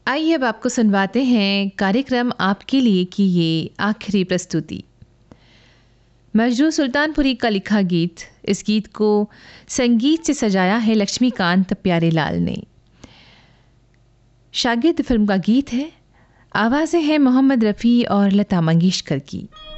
आइए अब आपको सुनवाते हैं कार्यक्रम आपके लिए की ये आखिरी प्रस्तुति। मजरू सुल्तानपुरी का लिखा गीत। इस गीत को संगीत से सजाया है लक्ष्मीकांत प्यारेलाल ने। शागिर्द फिल्म का गीत है। आवाज़ें हैं मोहम्मद रफ़ी और लता मंगेशकर की।